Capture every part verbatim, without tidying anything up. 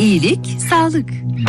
İyilik, sağlık.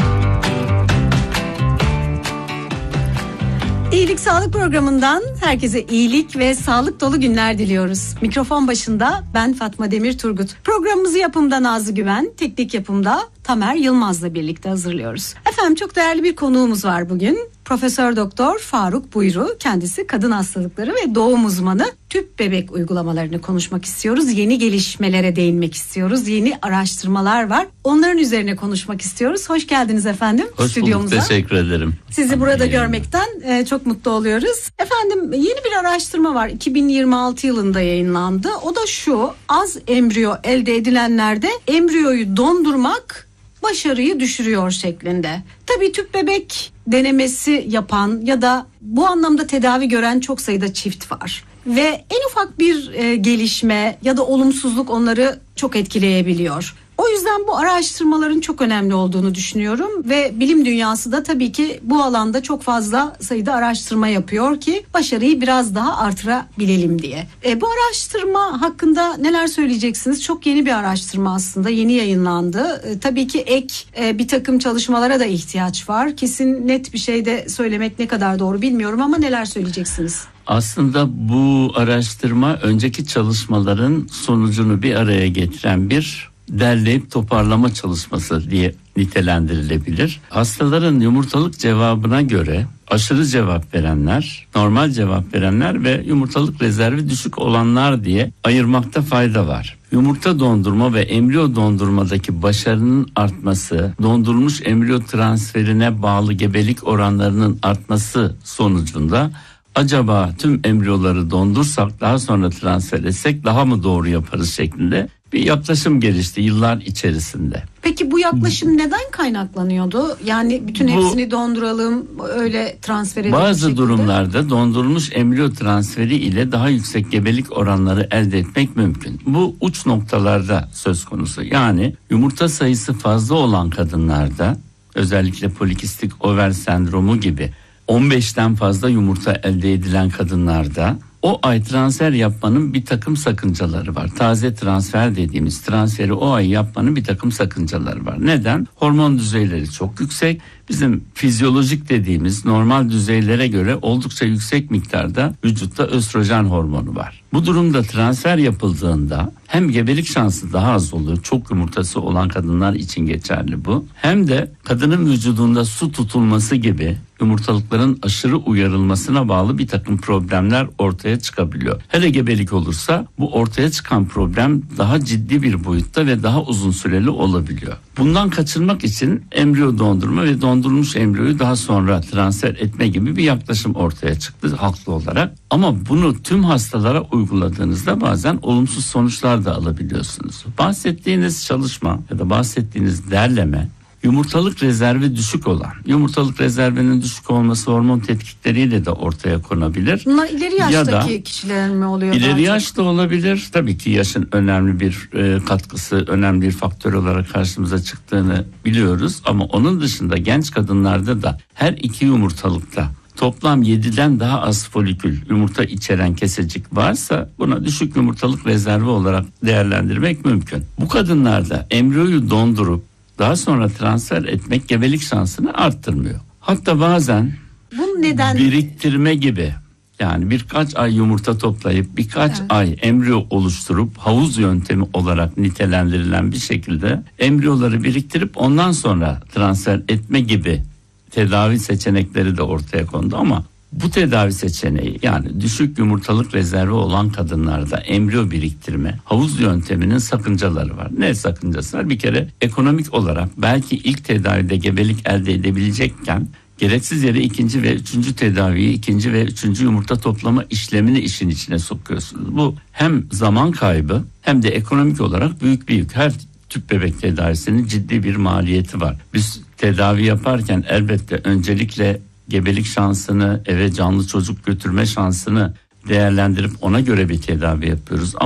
İyilik Sağlık programından herkese iyilik ve sağlık dolu günler diliyoruz. Mikrofon başında ben Fatma Demir Turgut. Programımızı yapımda Nazlı Güven, teknik yapımda Tamer Yılmaz'la birlikte hazırlıyoruz. Efendim çok değerli bir konuğumuz var bugün. Profesör Doktor Faruk Buyru, kendisi kadın hastalıkları ve doğum uzmanı. Tüp bebek uygulamalarını konuşmak istiyoruz. Yeni gelişmelere değinmek istiyoruz. Yeni araştırmalar var. Onların üzerine konuşmak istiyoruz. Hoş geldiniz efendim. Hoş stüdyomuza. bulduk, teşekkür ederim. Sizi burada görmekten e, çok mutlu oluyoruz. Efendim yeni bir araştırma var. iki bin yirmi altı yılında yayınlandı. O da şu: az embriyo elde edilenlerde embriyoyu dondurmak başarıyı düşürüyor şeklinde. Tabii tüp bebek denemesi yapan ya da bu anlamda tedavi gören çok sayıda çift var. Ve en ufak bir e, gelişme ya da olumsuzluk onları çok etkileyebiliyor. O yüzden bu araştırmaların çok önemli olduğunu düşünüyorum ve bilim dünyası da tabii ki bu alanda çok fazla sayıda araştırma yapıyor ki başarıyı biraz daha artırabilelim diye. E, bu araştırma hakkında neler söyleyeceksiniz? Çok yeni bir araştırma aslında, yeni yayınlandı. E, tabii ki ek e, bir takım çalışmalara da ihtiyaç var. Kesin net bir şey de söylemek ne kadar doğru bilmiyorum ama neler söyleyeceksiniz? Aslında bu araştırma önceki çalışmaların sonucunu bir araya getiren bir derleyip toparlama çalışması diye nitelendirilebilir. Hastaların yumurtalık cevabına göre aşırı cevap verenler, normal cevap verenler ve yumurtalık rezervi düşük olanlar diye ayırmakta fayda var. Yumurta dondurma ve embriyo dondurmadaki başarının artması, dondurulmuş embriyo transferine bağlı gebelik oranlarının artması sonucunda acaba tüm embriyoları dondursak daha sonra transfer etsek daha mı doğru yaparız şeklinde bir yaklaşım gelişti yıllar içerisinde. Peki bu yaklaşım neden kaynaklanıyordu? Yani bütün bu, hepsini donduralım, öyle transfer edelim. Bazı şeklinde. Durumlarda dondurulmuş embriyo transferi ile daha yüksek gebelik oranları elde etmek mümkün. Bu uç noktalarda söz konusu. Yani yumurta sayısı fazla olan kadınlarda, özellikle polikistik over sendromu gibi on beşten fazla yumurta elde edilen kadınlarda o ay transfer yapmanın bir takım sakıncaları var. Taze transfer dediğimiz transferi o ay yapmanın bir takım sakıncaları var. Neden? Hormon düzeyleri çok yüksek. Bizim fizyolojik dediğimiz normal düzeylere göre oldukça yüksek miktarda vücutta östrojen hormonu var. Bu durumda transfer yapıldığında hem gebelik şansı daha az oluyor. Çok yumurtası olan kadınlar için geçerli bu. Hem de kadının vücudunda su tutulması gibi yumurtalıkların aşırı uyarılmasına bağlı bir takım problemler ortaya çıkabiliyor. Hele gebelik olursa bu ortaya çıkan problem daha ciddi bir boyutta ve daha uzun süreli olabiliyor. Bundan kaçınmak için embriyo dondurma ve dondurulmuş embriyoyu daha sonra transfer etme gibi bir yaklaşım ortaya çıktı haklı olarak. Ama bunu tüm hastalara uyguladığınızda bazen olumsuz sonuçlar da alabiliyorsunuz. Bahsettiğiniz çalışma ya da bahsettiğiniz derleme yumurtalık rezervi düşük olan, yumurtalık rezervinin düşük olması hormon tetkikleriyle de ortaya konabilir. Bunlar ileri yaştaki ya da kişiler mi oluyor? İleri yaşta olabilir. Tabii ki yaşın önemli bir e, katkısı, önemli bir faktör olarak karşımıza çıktığını biliyoruz. Ama onun dışında genç kadınlarda da her iki yumurtalıkta toplam yediden daha az folikül yumurta içeren kesecik varsa buna düşük yumurtalık rezervi olarak değerlendirmek mümkün. Bu kadınlarda embriyoyu dondurup daha sonra transfer etmek gebelik şansını arttırmıyor. Hatta bazen bu neden biriktirme gibi, yani birkaç ay yumurta toplayıp birkaç evet. ay embriyo oluşturup havuz yöntemi olarak nitelendirilen bir şekilde embriyoları biriktirip ondan sonra transfer etme gibi tedavi seçenekleri de ortaya kondu. Ama bu tedavi seçeneği, yani düşük yumurtalık rezervi olan kadınlarda embriyo biriktirme havuz yönteminin sakıncaları var. Ne sakıncası var? Bir kere ekonomik olarak belki ilk tedavide gebelik elde edebilecekken gereksiz yere ikinci ve üçüncü tedaviyi, ikinci ve üçüncü yumurta toplama işlemini işin içine sokuyorsunuz. Bu hem zaman kaybı hem de ekonomik olarak büyük bir yük. Her tüp bebek tedavisinin ciddi bir maliyeti var. Biz tedavi yaparken elbette öncelikle gebelik şansını, eve canlı çocuk götürme şansını değerlendirip ona göre bir tedavi yapıyoruz. Ama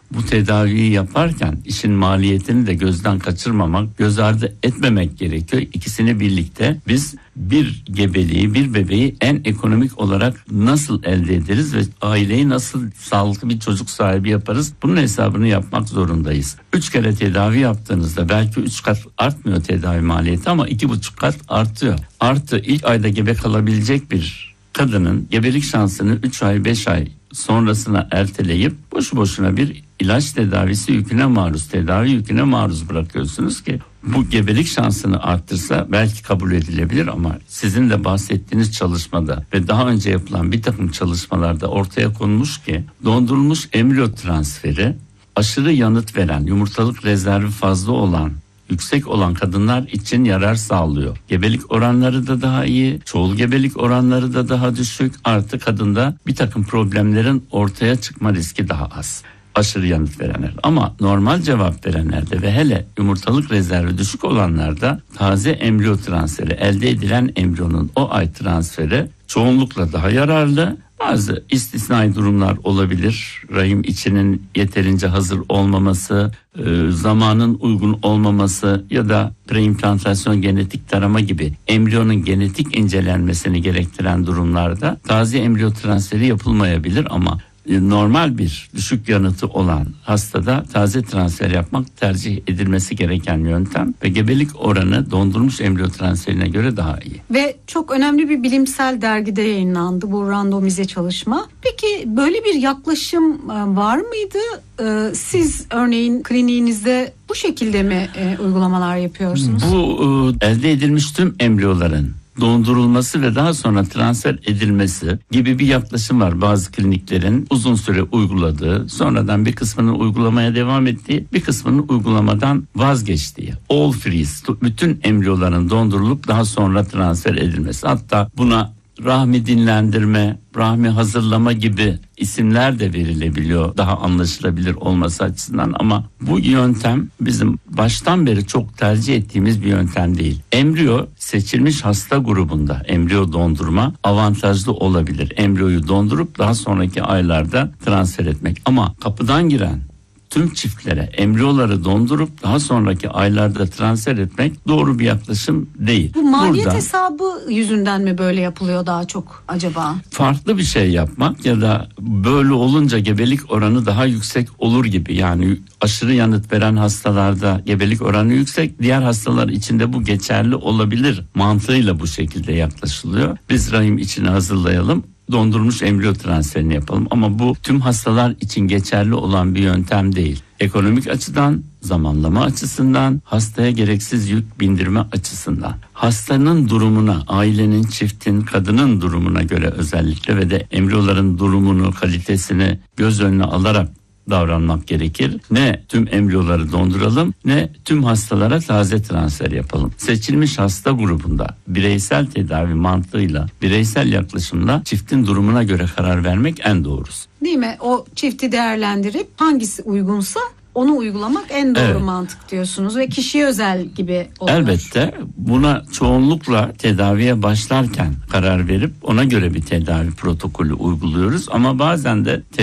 bu tedaviyi yaparken işin maliyetini de gözden kaçırmamak, göz ardı etmemek gerekiyor. İkisini birlikte biz bir gebeliği, bir bebeği en ekonomik olarak nasıl elde ederiz ve aileyi nasıl sağlıklı bir çocuk sahibi yaparız? Bunun hesabını yapmak zorundayız. Üç kere tedavi yaptığınızda belki üç kat artmıyor tedavi maliyeti ama iki buçuk kat artıyor. Artı ilk ayda gebe kalabilecek bir kadının gebelik şansını üç ay beş ay sonrasına erteleyip boşu boşuna bir ilaç tedavisi yüküne maruz, tedavi yüküne maruz bırakıyorsunuz ki bu gebelik şansını arttırsa belki kabul edilebilir ama sizin de bahsettiğiniz çalışmada ve daha önce yapılan bir takım çalışmalarda ortaya konmuş ki dondurulmuş embriyo transferi aşırı yanıt veren, yumurtalık rezervi fazla olan, yüksek olan kadınlar için yarar sağlıyor. Gebelik oranları da daha iyi, çoğul gebelik oranları da daha düşük. Artı kadında bir takım problemlerin ortaya çıkma riski daha az. Aşırı yanıt verenler. Ama normal cevap verenlerde ve hele yumurtalık rezervi düşük olanlarda taze embriyo transferi, elde edilen embriyonun o ay transferi çoğunlukla daha yararlı. Bazı istisnai durumlar olabilir. Rahim içinin yeterince hazır olmaması, zamanın uygun olmaması ya da preimplantasyon genetik tarama gibi embriyonun genetik incelenmesini gerektiren durumlarda taze embriyo transferi yapılmayabilir ama normal bir düşük yanıtı olan hastada taze transfer yapmak tercih edilmesi gereken yöntem ve gebelik oranı dondurmuş embriyo transferine göre daha iyi. Ve çok önemli bir bilimsel dergide yayınlandı bu randomize çalışma. Peki böyle bir yaklaşım var mıydı? Siz örneğin kliniğinizde bu şekilde mi uygulamalar yapıyorsunuz? Bu elde edilmiş tüm embriyoların dondurulması ve daha sonra transfer edilmesi gibi bir yaklaşım var. Bazı kliniklerin uzun süre uyguladığı, sonradan bir kısmını uygulamaya devam ettiği, bir kısmını uygulamadan vazgeçtiği. All freeze, bütün embriyoların dondurulup daha sonra transfer edilmesi. Hatta buna rahmi dinlendirme, rahmi hazırlama gibi isimler de verilebiliyor daha anlaşılabilir olması açısından ama bu yöntem bizim baştan beri çok tercih ettiğimiz bir yöntem değil. Embriyo seçilmiş hasta grubunda embriyo dondurma avantajlı olabilir. Embriyoyu dondurup daha sonraki aylarda transfer etmek ama kapıdan giren tüm çiftlere embriyoları dondurup daha sonraki aylarda transfer etmek doğru bir yaklaşım değil. Bu maliyet Burada, hesabı yüzünden mi böyle yapılıyor daha çok acaba? Farklı bir şey yapmak ya da böyle olunca gebelik oranı daha yüksek olur gibi. Yani aşırı yanıt veren hastalarda gebelik oranı yüksek, diğer hastalar için de bu geçerli olabilir mantığıyla bu şekilde yaklaşılıyor. Biz rahim içini hazırlayalım, dondurmuş embriyo transferini yapalım ama bu tüm hastalar için geçerli olan bir yöntem değil. Ekonomik açıdan, zamanlama açısından, hastaya gereksiz yük bindirme açısından, hastanın durumuna, ailenin, çiftin, kadının durumuna göre özellikle ve de embriyoların durumunu, kalitesini göz önüne alarak davranmak gerekir. Ne tüm embriyoları donduralım ne tüm hastalara taze transfer yapalım. Seçilmiş hasta grubunda bireysel tedavi mantığıyla, bireysel yaklaşımla çiftin durumuna göre karar vermek en doğrusu. Değil mi? O çifti değerlendirip hangisi uygunsa onu uygulamak en doğru evet. mantık diyorsunuz ve kişiye özel gibi oluyor. Elbette buna çoğunlukla tedaviye başlarken karar verip ona göre bir tedavi protokolü uyguluyoruz ama bazen de